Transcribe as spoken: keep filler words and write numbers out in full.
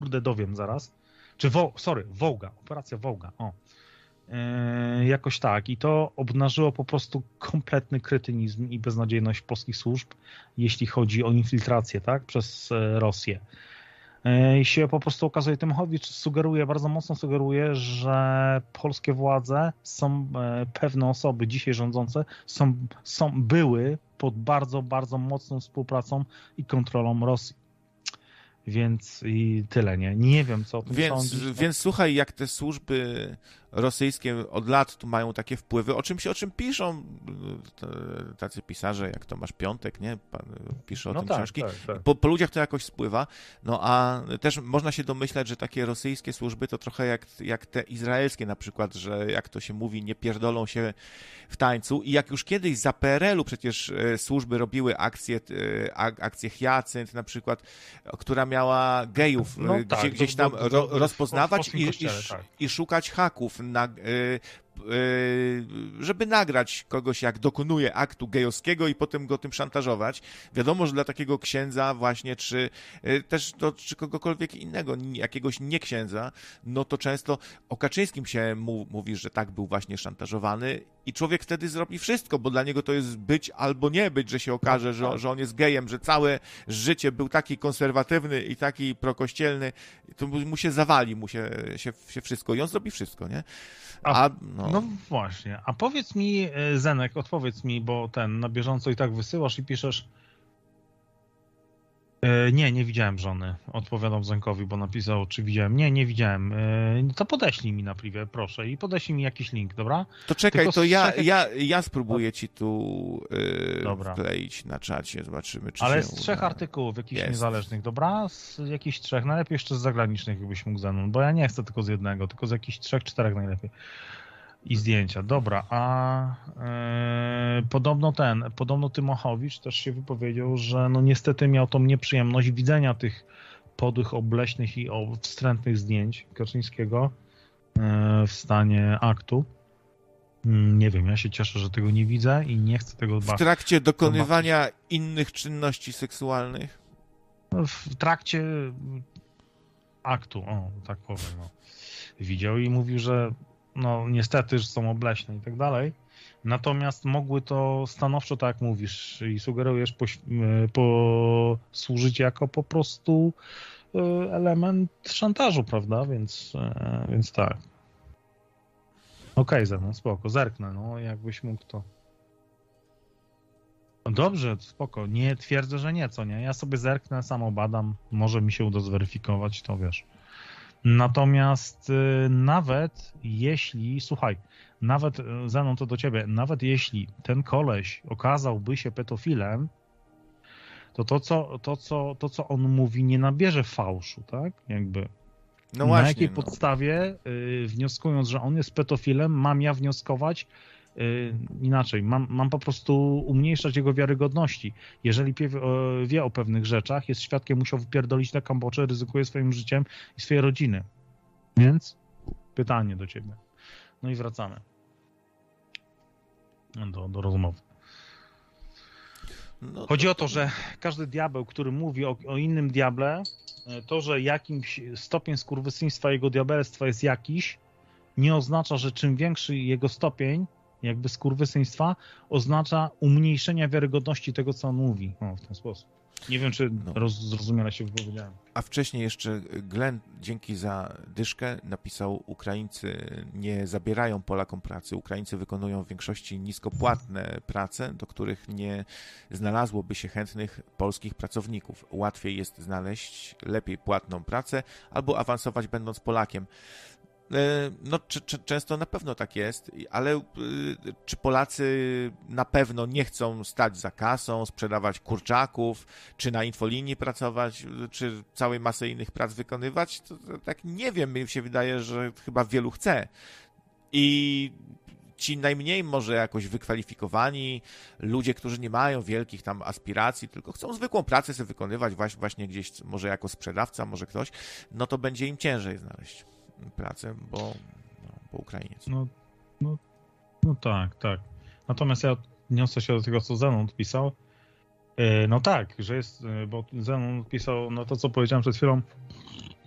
kurde, dowiem zaraz. Czy, Wo- sorry, Wołga, operacja Wołga, o. Yy, jakoś tak. I to obnażyło po prostu kompletny kretynizm i beznadziejność polskich służb, jeśli chodzi o infiltrację, tak, przez e, Rosję. I się po prostu okazuje, Tymachowicz sugeruje, bardzo mocno sugeruje, że polskie władze są, pewne osoby dzisiaj rządzące są, są były pod bardzo, bardzo mocną współpracą i kontrolą Rosji. Więc i tyle, nie? Nie wiem, co o tym więc, sądzisz. Więc słuchaj, jak te służby rosyjskie od lat tu mają takie wpływy, o czym się, o czym piszą tacy pisarze, jak Tomasz Piątek, nie? Pan pisze o no tym tak, książki. Tak, tak. Po, po ludziach to jakoś spływa. No a też można się domyślać, że takie rosyjskie służby to trochę jak, jak te izraelskie na przykład, że jak to się mówi, nie pierdolą się w tańcu. I jak już kiedyś za P R L u przecież służby robiły akcję, akcję Hyacynt na przykład, która miała gejów no gdzie, tak, gdzieś do, tam do, do, ro, rozpoznawać w, w i, kościele, i, tak. i szukać haków, na, y, y, żeby nagrać kogoś, jak dokonuje aktu gejowskiego i potem go tym szantażować. Wiadomo, że dla takiego księdza właśnie, czy y, też do, czy kogokolwiek innego, jakiegoś nie księdza, no to często o Kaczyńskim się mu, mówi, że tak był właśnie szantażowany i człowiek wtedy zrobi wszystko, bo dla niego to jest być albo nie być, że się okaże, że, że on jest gejem, że całe życie był taki konserwatywny i taki prokościelny, to mu się zawali, mu się, się, się wszystko i on zrobi wszystko, nie? A, A no. no właśnie, a powiedz mi, Zenek, odpowiedz mi, bo ten na bieżąco i tak wysyłasz i piszesz. E, nie, nie widziałem żony. Odpowiadam Zenkowi, bo napisał, czy widziałem. Nie, nie widziałem. E, to podeślij mi na privie, proszę, i podeślij mi jakiś link, dobra? To czekaj, Tylko to ja, trzech... ja, ja spróbuję ci tu yy, wkleić na czacie, zobaczymy, czy Ale się z trzech uda. artykułów jakichś Jest. niezależnych, dobra? Z jakichś trzech, najlepiej jeszcze z zagranicznych, jakbyś mógł Zenon, bo ja nie chcę tylko z jednego, tylko z jakichś trzech, czterech najlepiej. I zdjęcia, dobra, a yy, podobno ten, podobno Tymachowicz też się wypowiedział, że no niestety miał tą nieprzyjemność widzenia tych podłych, obleśnych i wstrętnych zdjęć Kaczyńskiego yy, w stanie aktu. Yy, nie wiem, ja się cieszę, że tego nie widzę i nie chcę tego W trakcie dokonywania zobaczyć. Innych czynności seksualnych? W trakcie aktu, o, tak powiem, no. Widział i mówił, że no niestety, że są obleśne i tak dalej. Natomiast mogły to stanowczo, tak jak mówisz i sugerujesz, posłużyć jako po prostu element szantażu, prawda? Więc, więc tak. Okej, okay, Zenon, spoko, zerknę, no jakbyś mógł to... No dobrze, spoko, nie twierdzę, że nie, co nie? Ja sobie zerknę, sam obadam, może mi się uda zweryfikować, to wiesz... Natomiast y, nawet jeśli, słuchaj, nawet, Zenon, to do ciebie, nawet jeśli ten koleś okazałby się pedofilem, to to, co, to, co, to, co on mówi, nie nabierze fałszu, tak? Jakby. No właśnie, na jakiej no. podstawie, y, wnioskując, że on jest pedofilem, mam ja wnioskować, y, inaczej, mam, mam po prostu umniejszać jego wiarygodności. Jeżeli wie, wie o pewnych rzeczach, jest świadkiem, musiał wypierdolić na Kambodżę, ryzykuje swoim życiem i swojej rodziny. Więc pytanie do ciebie. No i wracamy do, do rozmowy. No Chodzi to... o to, że każdy diabeł, który mówi o, o innym diable, to, że jakimś stopień skurwysyństwa jego diabelstwa jest jakiś, nie oznacza, że czym większy jego stopień jakby skurwysyństwa, oznacza umniejszenia wiarygodności tego, co on mówi. O, w ten sposób. Nie wiem, czy no. roz, zrozumiale się wypowiedziałem. A wcześniej jeszcze Glenn, dzięki za dyszkę, napisał: Ukraińcy nie zabierają Polakom pracy. Ukraińcy wykonują w większości niskopłatne prace, do których nie znalazłoby się chętnych polskich pracowników. Łatwiej jest znaleźć lepiej płatną pracę albo awansować będąc Polakiem. No, czy, czy, często na pewno tak jest, ale czy Polacy na pewno nie chcą stać za kasą, sprzedawać kurczaków, czy na infolinii pracować, czy całej masy innych prac wykonywać? To, to tak nie wiem, mi się wydaje, że chyba wielu chce. I ci najmniej może jakoś wykwalifikowani, ludzie, którzy nie mają wielkich tam aspiracji, tylko chcą zwykłą pracę sobie wykonywać właśnie gdzieś, może jako sprzedawca, może ktoś, no to będzie im ciężej znaleźć pracę, bo, no, bo Ukrainiec. No, no, no tak, tak. Natomiast ja odniosę się do tego, co Zenon odpisał. No tak, że jest, bo Zenon odpisał, no to co powiedziałem przed chwilą,